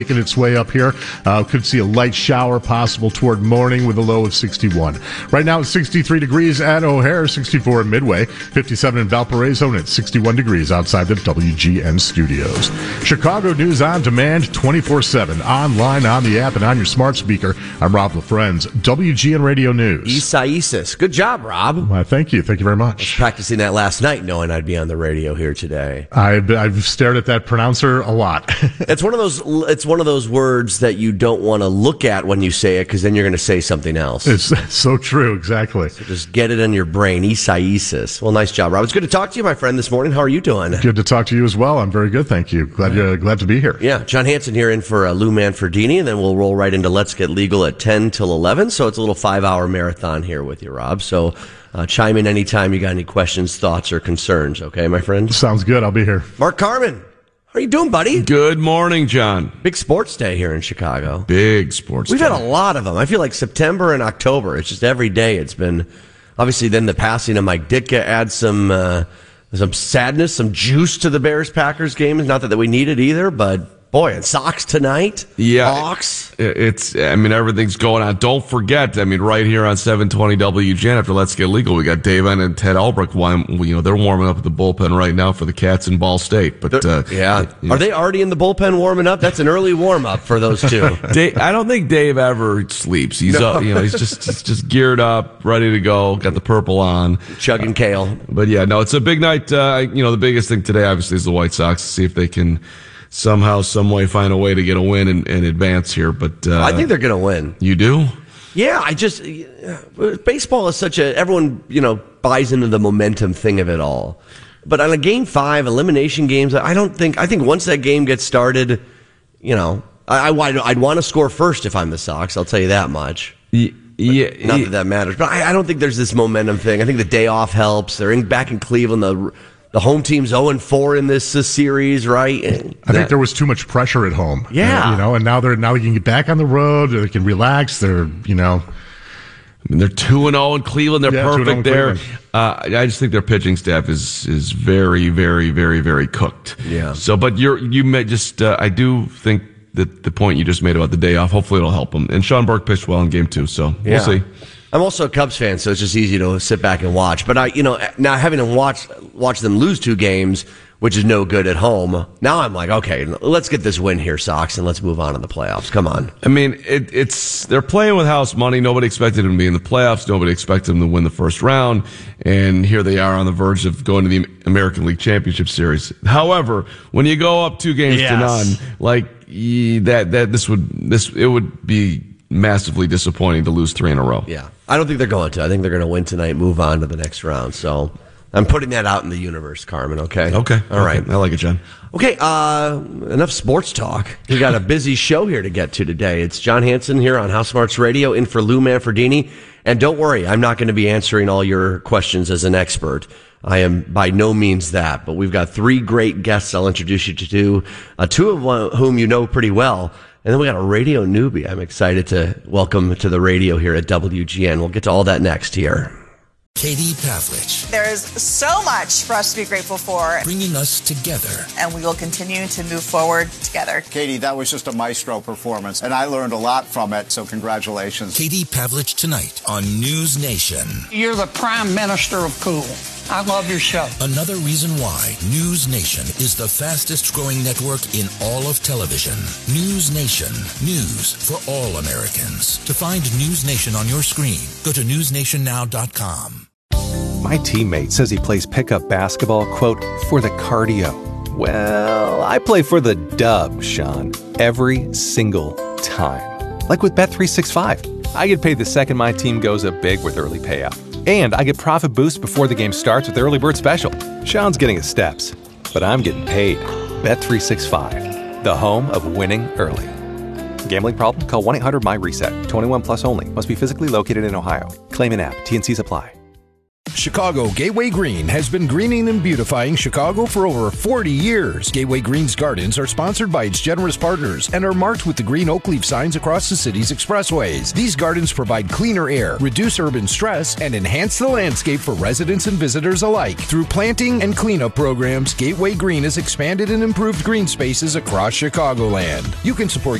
making its way up here. Could see a light shower possible toward morning with a low of 61. Right now it's 63 degrees at O'Hare, 64 at Midway, 57 in Valparaiso, and it's 61 degrees outside the WGN studios. Chicago News on demand 24/7, online, on the app, and on your smart speaker. I'm Rob LaFrenz, WGN Radio News. Isaias. Good job, Rob. Thank you. Thank you very much. I was practicing that last night, knowing I'd be on the radio here today. I've stared at that pronouncer a lot. It's one of those words that you don't want to look at when you say it, because then you're going to say something else. It's so true, exactly. So just get it in your brain. Isaias. Well, nice job, Rob. It's good to talk to you, my friend, this morning. How are you doing? Good to talk to you as well. I'm very good, thank you. Glad to be here. Yeah, John Hanson here in for Lou Manfredini, and then we'll roll right into Let's Get Legal at 10 till 11. So it's a little 5-hour marathon here with you, Rob. So chime in anytime you got any questions, thoughts, or concerns. Okay, my friend? Sounds good. I'll be here. Mark Carman. How are you doing, buddy? Good morning, John. Big sports day here in Chicago. Big sports We've day. had a lot of them. I feel like September and October, it's just every day it's been, obviously then the passing of Mike Ditka adds some sadness, some juice to the Bears-Packers game. Not that we need it either, but boy, and Sox tonight. Yeah. Hawks. Everything's going on. Don't forget, right here on 720 WGN after Let's Get Legal, we got Dave and Ted Albrecht. They're warming up at the bullpen right now for the Cats in Ball State. But Are they already in the bullpen warming up? That's an early warm up for those two. I don't think Dave ever sleeps. He's he's just geared up, ready to go, got the purple on, chugging kale. But it's a big night. The biggest thing today obviously is the White Sox, to see if they can somehow, some way find a way to get a win and advance here. But I think they're going to win. You do? Yeah, baseball is everyone, buys into the momentum thing of it all. But on a Game 5, elimination games, I think once that game gets started, I'd want to score first if I'm the Sox, I'll tell you that much. Not that matters. But I don't think there's this momentum thing. I think the day off helps. They're back in Cleveland. The home team's 0-4 in this series, right? I think there was too much pressure at home. Yeah. And now they can get back on the road. They can relax. They're, they're 2-0 in Cleveland. They're perfect there. I just think their pitching staff is very, very, very, very cooked. Yeah. So, but I do think that the point you just made about the day off, hopefully it'll help them. And Sean Burke pitched well in Game 2, so we'll see. I'm also a Cubs fan, so it's just easy to sit back and watch. But now having to watch them lose 2 games, which is no good at home. Now I'm like, okay, let's get this win here, Sox, and let's move on to the playoffs. Come on. They're playing with house money. Nobody expected them to be in the playoffs. Nobody expected them to win the first round, and here they are on the verge of going to the American League Championship Series. However, when you go up 2 games to none, it would be massively disappointing to lose 3 in a row. Yeah. I don't think they're going to. I think they're going to win tonight, move on to the next round. So I'm putting that out in the universe, Carmen, okay? Okay. All right. I like it, John. Okay, enough sports talk. We got a busy show here to get to today. It's John Hanson here on House Smarts Radio in for Lou Manfredini. And don't worry, I'm not going to be answering all your questions as an expert. I am by no means that. But we've got 3 great guests I'll introduce you to, 2 of whom you know pretty well. And then we got a radio newbie I'm excited to welcome to the radio here at WGN. We'll get to all that next here. Katie Pavlich. There's so much for us to be grateful for. Bringing us together. And we will continue to move forward together. Katie, that was just a maestro performance, and I learned a lot from it, so congratulations. Katie Pavlich tonight on News Nation. You're the prime minister of cool. I love your show. Another reason why News Nation is the fastest growing network in all of television. News Nation. News for all Americans. To find News Nation on your screen, go to newsnationnow.com. My teammate says he plays pickup basketball, quote, for the cardio. Well, I play for the dub, Sean, every single time. Like with Bet365. I get paid the second my team goes up big with early payout. And I get profit boosts before the game starts with Early Bird Special. Sean's getting his steps, but I'm getting paid. Bet365, the home of winning early. Gambling problem? Call 1-800-MY-RESET. 21 plus only. Must be physically located in Ohio. Claim an app. T&Cs apply. Chicago Gateway Green has been greening and beautifying Chicago for over 40 years. Gateway Green's gardens are sponsored by its generous partners and are marked with the green oak leaf signs across the city's expressways. These gardens provide cleaner air, reduce urban stress, and enhance the landscape for residents and visitors alike. Through planting and cleanup programs, Gateway Green has expanded and improved green spaces across Chicagoland. You can support